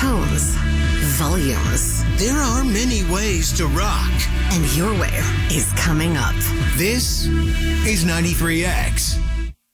tones, volumes. There are many ways to rock. And your way is coming up. This is 93X.